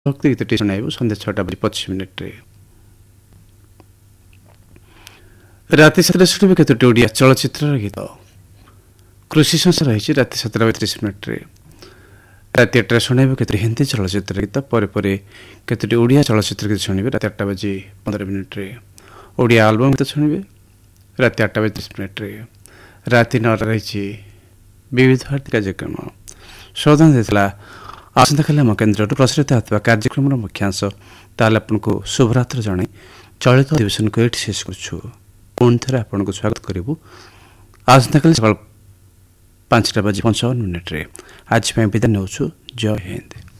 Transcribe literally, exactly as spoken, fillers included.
ଭକ୍ତି ଗୀତଟି ଶୁଣାଇବୁ ସନ୍ଧ୍ୟା ଛଅଟା ବାଜି ପଚିଶ ମିନିଟ୍ରେ। ରାତି ସାତଟା ଶୁଣିବେ କେତୋଟି ଓଡ଼ିଆ ଚଳଚ୍ଚିତ୍ରର ଗୀତ। କୃଷି ସଂସାର ରହିଛି ରାତି ସାତଟା ବତିରିଶ ମିନିଟ୍ରେ। ରାତି ଆଠଟା ଶୁଣାଇବୁ କେତୋଟି ହିନ୍ଦୀ ଚଳଚ୍ଚିତ୍ର ଗୀତ। ପରେ ପରେ କେତୋଟି ଓଡ଼ିଆ ଚଳଚ୍ଚିତ୍ର ଗୀତ ଶୁଣିବେ ରାତି ଆଠଟା ବାଜି ପନ୍ଦର ମିନିଟ୍ରେ। ଓଡ଼ିଆ ଆଲବମ୍ ଗୀତ ଶୁଣିବେ ରାତି ଆଠଟା ବାଜି ତିରିଶ ମିନିଟ୍ରେ। ରାତି ନଅଟା ରହିଛି ବିବିଧ ଭାରତୀ କାର୍ଯ୍ୟକ୍ରମ। ସୌଦାନ ଦେଇଥିଲା ଆସନ୍ତାକାଲି ଆମ କେନ୍ଦ୍ରରୁ ପ୍ରସାରିତ ହେଉଥିବା କାର୍ଯ୍ୟକ୍ରମର ମୁଖ୍ୟାଂଶ। ତାହେଲେ ଆପଣଙ୍କୁ ଶୁଭରାତ୍ର ଜଣାଇ ଚଳିତ ଅଧିବେଶନକୁ ଏଇଠି ଶେଷ କରୁଛୁ। ପୁଣି ଥରେ ଆପଣଙ୍କୁ ସ୍ୱାଗତ କରିବୁ ଆସନ୍ତାକାଲି ସକାଳ ପାଞ୍ଚଟା ବାଜି ପଞ୍ଚାବନ ମିନିଟ୍ରେ। ଆଜି ପାଇଁ ବିଦାୟ ନେଉଛୁ। ଜୟ ହିନ୍ଦ।